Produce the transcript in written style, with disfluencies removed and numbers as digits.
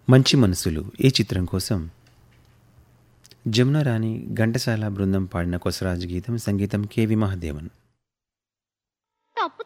మంచి మనసులు ఈ చిత్రం కోసం జమున రాణి ఘంటసాల బృందం పాడిన కొసరాజు గీతం, సంగీతం కెవి మహాదేవన్.